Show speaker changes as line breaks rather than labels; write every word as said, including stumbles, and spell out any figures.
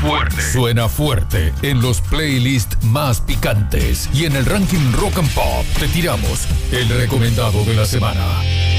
fuerte.
Suena fuerte en los playlists más picantes y en el ranking Rock and Pop te tiramos el recomendado de la semana.